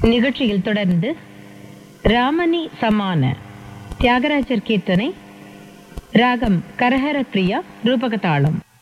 நிகழ்ச்சியில் தொடர்ந்து ராமணி சமான தியாகராஜர் கீர்த்தனை, ராகம் கரஹர பிரியா, ரூபகதாளம்.